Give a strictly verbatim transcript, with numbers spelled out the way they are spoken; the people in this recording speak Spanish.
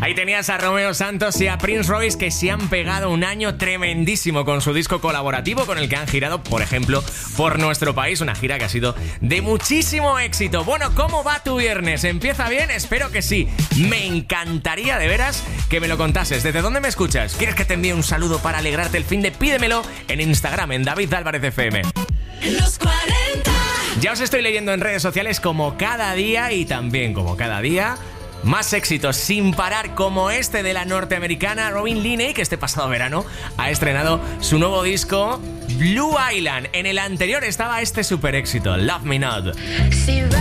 Ahí tenías a Romeo Santos y a Prince Royce, que se han pegado un año tremendísimo con su disco colaborativo, con el que han girado, por ejemplo, por nuestro país. Una gira que ha sido de muchísimo éxito. Bueno, ¿cómo va tu viernes? ¿Empieza bien? Espero que sí. Me encantaría de veras que me lo contases. ¿Desde dónde me escuchas? ¿Quieres que te envíe un saludo para alegrarte el fin de? Pídemelo en Instagram, en David Álvarez F M. Los cuarenta. Ya os estoy leyendo en redes sociales como cada día, y también como cada día más éxitos sin parar, como este de la norteamericana Robin Linney, que este pasado verano ha estrenado su nuevo disco Blue Island. En el anterior estaba este super éxito, Love Me Not.